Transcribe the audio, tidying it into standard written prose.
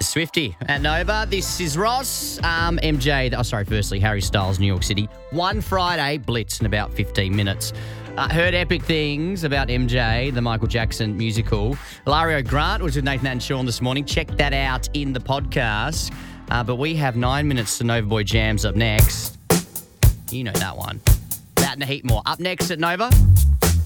Swifty at Nova. This is Ross. Firstly, Harry Styles, New York City. One Friday, Blitz in about 15 minutes. Heard epic things about MJ, the Michael Jackson musical. Ilario Grant was with Nathan and Sean this morning. Check that out in the podcast. But we have 9 minutes to Nova Boy Jams up next. You know that one. That and a heap more. Up next at Nova.